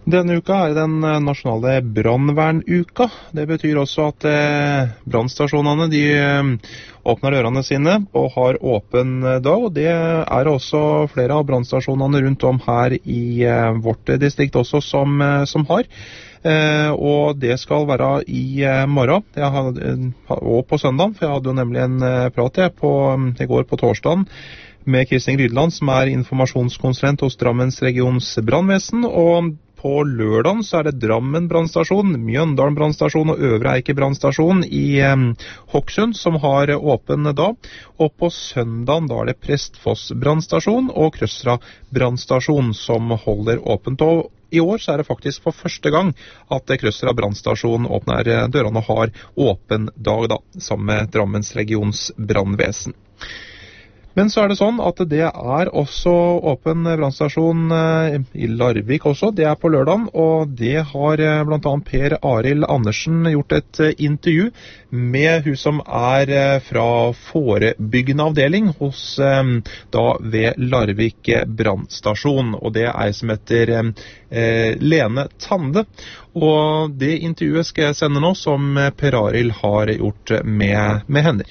Denne uka den nasjonale brannvernuka. Det betyr også at brannstasjonene de åpner dørene sine og har åpen dag. Og det også flere av brannstasjonene rundt om her i vårt distrikt også som har. Og det skal være i morgen og på søndag, for jeg hadde jo nemlig en prat i går på torsdagen med Kristin Rydland, som informasjonskonsulent hos Drammens regions brannvesen, og på lørdagen så det Drammen brannstasjon, Mjøndalen brannstasjon og Øvre Eiker brannstasjon i Hokksund som har åpen da. Og på søndagen da det Prestfoss brannstasjon og Krøsra brannstasjon som holder åpent. Og i år så det faktisk for første gang at Krøsra brannstasjon åpner dørene og har åpen dag da, sammen med Drammens regions brannvesen. Men så det sånn at det også åpen brannstasjon i Larvik også, det på lørdagen, og det har blant annet Per Arild Andersen gjort et intervju med hun som fra forebyggende avdeling hos da ved Larvik brannstasjon, og det som heter Lene Tande. Og det intervjuet skal jeg sende nå som Per Arild har gjort med henne.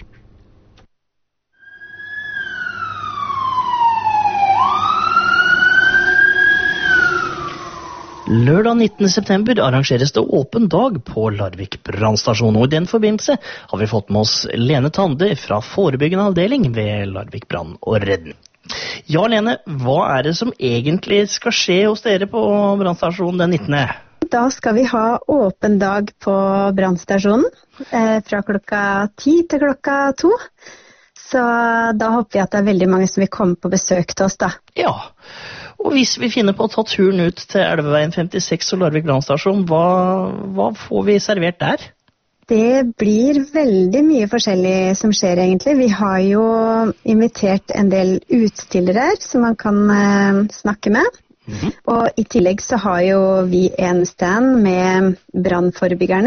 Lørdag 19. september arrangeres det åpen dag på Larvik brannstasjon, og i den forbindelse har vi fått med oss Lene Tande fra forebyggende avdeling ved Larvik brann og redning. Ja, Lene, hva det som egentlig skal skje hos dere på brannstasjonen den 19.? Da skal vi ha åpen dag på brannstasjonen fra klokka 10 til klokka 2. Så da håper vi at det veldig mange som vil komme på besøk til oss da. Ja, og hvis vi finner på å ta turen ut til Elveveien 56 og Larvik brannstasjon, hva får vi servert der? Det blir veldig mye forskjellig som skjer egentlig. Vi har jo invitert en del utstillere som man kan snakke med. Og i tillegg så har jo vi en stand med brannforebyggerne